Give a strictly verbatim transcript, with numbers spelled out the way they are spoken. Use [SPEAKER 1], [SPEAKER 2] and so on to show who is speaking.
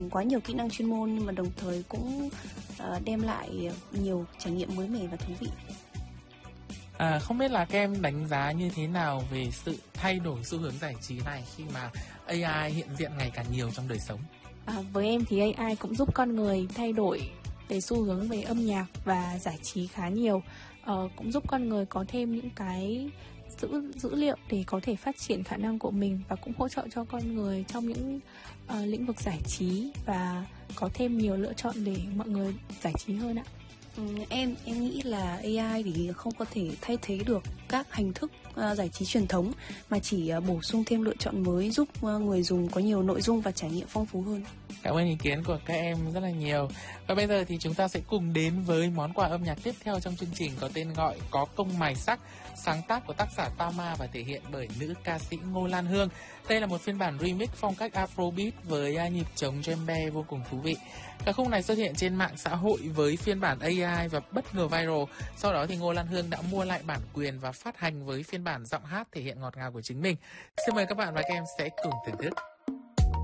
[SPEAKER 1] Quá nhiều kỹ năng chuyên môn nhưng mà đồng thời cũng uh, đem lại nhiều trải nghiệm mới mẻ và thú vị.
[SPEAKER 2] À, không biết là các em đánh giá như thế nào về sự thay đổi xu hướng giải trí này khi mà a i hiện diện ngày càng nhiều trong đời sống?
[SPEAKER 3] À, với em thì a i cũng giúp con người thay đổi về xu hướng về âm nhạc và giải trí khá nhiều. Ờ, cũng giúp con người có thêm những cái dữ dữ liệu để có thể phát triển khả năng của mình, và cũng hỗ trợ cho con người trong những uh, lĩnh vực giải trí và có thêm nhiều lựa chọn để mọi người giải trí hơn ạ.
[SPEAKER 1] Ừ, em em nghĩ là a i thì không có thể thay thế được các hình thức uh, giải trí truyền thống, mà chỉ uh, bổ sung thêm lựa chọn mới, giúp uh, người dùng có nhiều nội dung và trải nghiệm phong phú hơn.
[SPEAKER 2] Cảm ơn ý kiến của các em rất là nhiều. Và bây giờ thì chúng ta sẽ cùng đến với món quà âm nhạc tiếp theo trong chương trình, có tên gọi Có Công Mài Sắc, sáng tác của tác giả Tama và thể hiện bởi nữ ca sĩ Ngô Lan Hương. Đây là một phiên bản remix phong cách Afrobeat với nhịp trống djembe vô cùng thú vị. Ca khúc này xuất hiện trên mạng xã hội với phiên bản a i và bất ngờ viral. Sau đó thì Ngô Lan Hương đã mua lại bản quyền và phát hành với phiên bản giọng hát thể hiện ngọt ngào của chính mình. Xin mời các bạn và các em sẽ cùng thưởng thức.